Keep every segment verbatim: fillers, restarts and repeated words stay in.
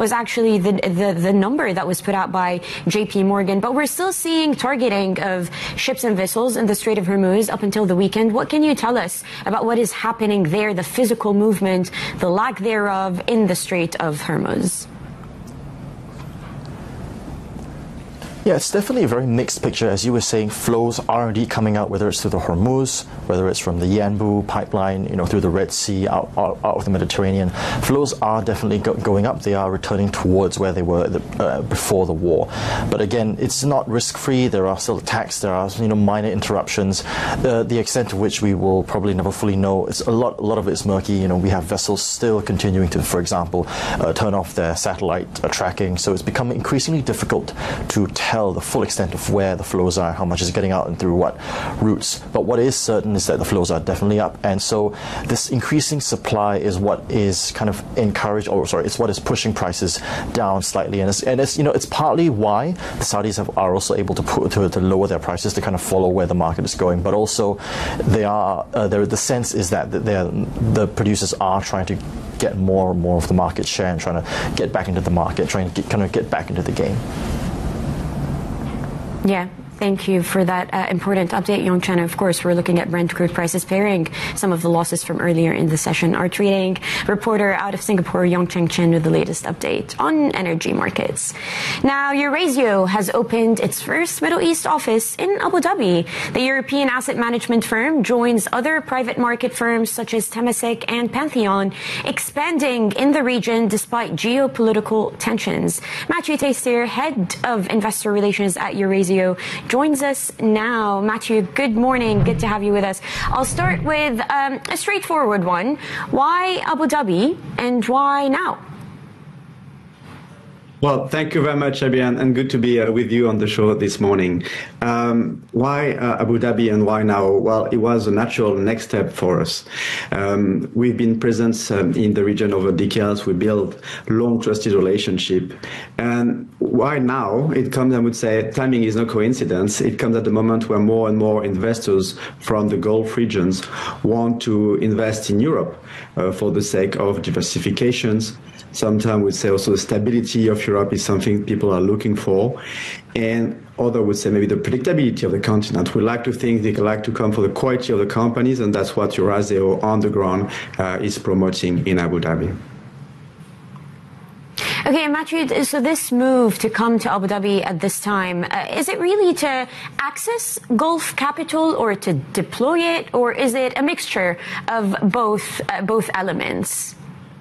was actually the, the, the number that was put out by J P Morgan. But we're still seeing targeting of ships and vessels in the Strait of Hormuz up until the weekend. What can you tell us about what is happening there, the physical movement, the lack thereof in the Strait of Hormuz? Yeah, it's definitely a very mixed picture. As you were saying, flows are indeed coming out, whether it's through the Hormuz, whether it's from the Yanbu pipeline, you know, through the Red Sea, out, out, out of the Mediterranean. Flows are definitely go going up. They are returning towards where they were the, uh, before the war. But again, it's not risk-free. There are still attacks. There are, you know, minor interruptions. Uh, the extent to which we will probably never fully know. It's a lot. A lot of it's murky. You know, we have vessels still continuing to, for example, uh, turn off their satellite uh, tracking. So it's becoming increasingly difficult to tell tell the full extent of where the flows are, how much is getting out and through what routes. But what is certain is that the flows are definitely up. And so this increasing supply is what is kind of encouraged, or sorry, it's what is pushing prices down slightly. And it's, and it's you know, it's partly why the Saudis have, are also able to, put, to, to lower their prices to kind of follow where the market is going. But also, they are, uh, there, the sense is that the producers are trying to get more and more of the market share and trying to get back into the market, trying to get, kind of get back into the game. Yeah. Thank you for that uh, important update, Yongchen. Of course, we're looking at Brent crude prices pairing some of the losses from earlier in the session. Our trading reporter out of Singapore, Yongchen Chen, with the latest update on energy markets. Now, Eurazeo has opened its first Middle East office in Abu Dhabi. The European asset management firm joins other private market firms such as Temasek and Pantheon, expanding in the region despite geopolitical tensions. Matthew Tastier, head of investor relations at Eurazeo, joins us now. Matthew, good morning. Good to have you with us. I'll start with um, a straightforward one. Why Abu Dhabi and why now? Well, thank you very much, Abby, and good to be uh, with you on the show this morning. Um, why uh, Abu Dhabi and why now? Well, it was a natural next step for us. Um, we've been present um, in the region over decades. We built long, trusted relationship. And why now? It comes, I would say, timing is no coincidence. It comes at the moment where more and more investors from the Gulf regions want to invest in Europe uh, for the sake of diversifications. Sometimes we say also the stability of Europe is something people are looking for. And other would say maybe the predictability of the continent. We like to think they like to come for the quality of the companies, and that's what Eurazeo on the ground uh, is promoting in Abu Dhabi. Okay, Matthew, so this move to come to Abu Dhabi at this time, uh, is it really to access Gulf capital or to deploy it, or is it a mixture of both, uh, both elements?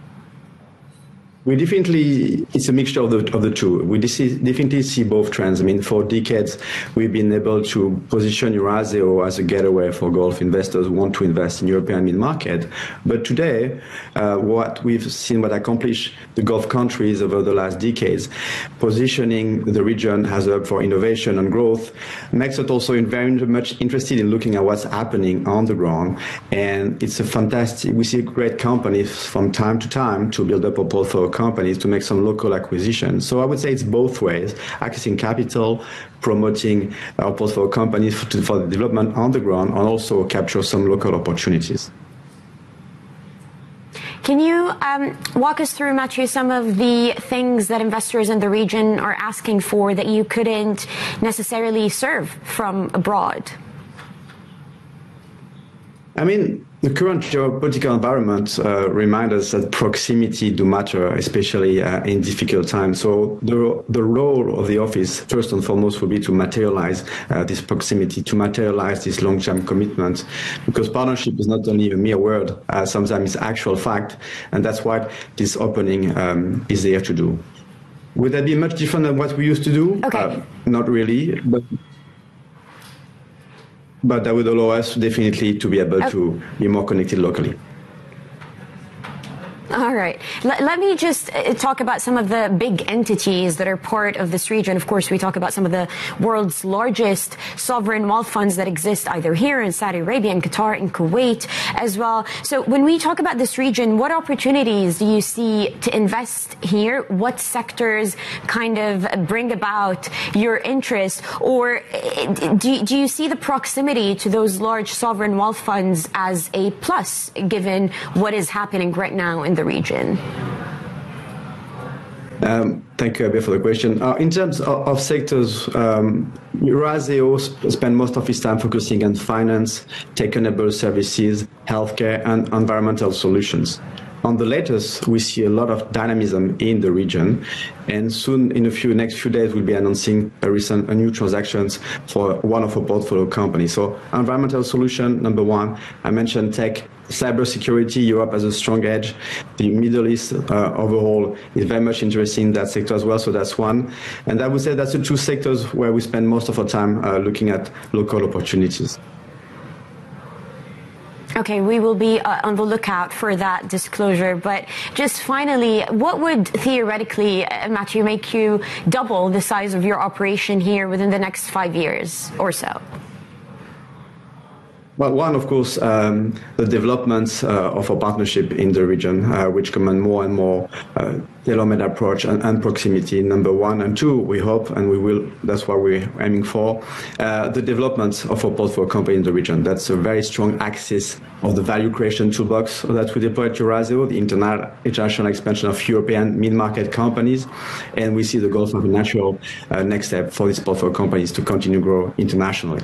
We definitely, it's a mixture of the, of the two. We definitely see both trends. I mean, for decades, we've been able to position Eurazeo as a getaway for Gulf investors who want to invest in European mid-market. But today, uh, what we've seen, what accomplished the Gulf countries over the last decades, positioning the region as a hub for innovation and growth, makes us also very much interested in looking at what's happening on the ground. And it's a fantastic, we see great companies from time to time to build up a portfolio companies to make some local acquisitions. So I would say it's both ways, accessing capital, promoting our portfolio companies for, for the development on the ground, and also capture some local opportunities. Can you um, walk us through, Matthew, some of the things that investors in the region are asking for that you couldn't necessarily serve from abroad? I mean, the current geopolitical environment uh, reminds us that proximity do matter, especially uh, in difficult times. So the the role of the office, first and foremost, will be to materialize uh, this proximity, to materialize this long-term commitment, because partnership is not only a mere word, uh, sometimes it's actual fact, and that's what this opening um, is there to do. Would that be much different than what we used to do? Okay. Uh, not really, but... But that would allow us definitely to be able okay. to be more connected locally. All right. L- let me just uh, talk about some of the big entities that are part of this region. Of course, we talk about some of the world's largest sovereign wealth funds that exist either here in Saudi Arabia, in Qatar, in Kuwait as well. So when we talk about this region, what opportunities do you see to invest here? What sectors kind of bring about your interest? Or do, do you see the proximity to those large sovereign wealth funds as a plus, given what is happening right now in the region? Um, thank you, Abir, for the question. Uh, in terms of, of sectors, um, Eurazeo spends most of its time focusing on finance, tech-enabled services, healthcare, and environmental solutions. On the latest, we see a lot of dynamism in the region, and soon, in a few next few days, we'll be announcing a recent a new transactions for one of our portfolio companies. So, environmental solution number one. I mentioned tech. Cybersecurity, Europe has a strong edge. The Middle East uh, overall is very much interested in that sector as well, so that's one. And I would say that's the two sectors where we spend most of our time uh, looking at local opportunities. Okay, we will be uh, on the lookout for that disclosure. But just finally, what would theoretically, uh, Mathieu, make you double the size of your operation here within the next five years or so? Well, one, of course, um, the developments uh, of our partnership in the region, uh, which command more and more uh, tailor-made approach and, and proximity, number one. And two, we hope, and we will, that's what we're aiming for, uh, the development of our portfolio company in the region. That's a very strong axis of the value creation toolbox that we deploy at Eurazeo, the interna- international expansion of European mid-market companies. And we see the Gulf as a natural uh, next step for these portfolio companies to continue to grow internationally.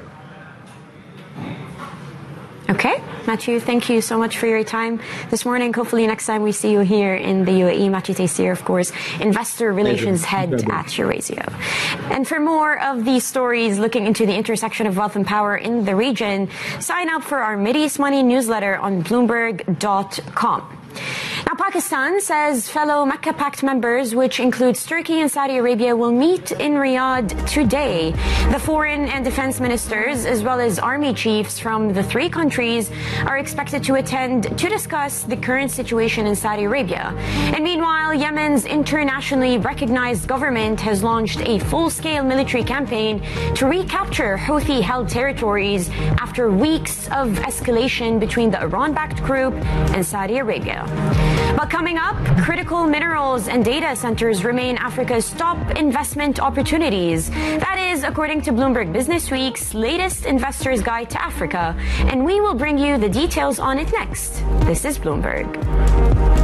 Okay, Mathieu, thank you so much for your time this morning. Hopefully next time we see you here in the U A E. Mathieu Teyssier, of course, Investor Relations Head at Eurazeo. And for more of these stories looking into the intersection of wealth and power in the region, sign up for our Mideast Money newsletter on Bloomberg dot com. Now, Pakistan says fellow Mecca Pact members, which includes Turkey and Saudi Arabia, will meet in Riyadh today. The foreign and defense ministers, as well as army chiefs from the three countries, are expected to attend to discuss the current situation in Saudi Arabia. And meanwhile, Yemen's internationally recognized government has launched a full-scale military campaign to recapture Houthi-held territories after weeks of escalation between the Iran-backed group and Saudi Arabia. But coming up, critical minerals and data centers remain Africa's top investment opportunities. That is according to Bloomberg Businessweek's latest Investor's Guide to Africa. And we will bring you the details on it next. This is Bloomberg.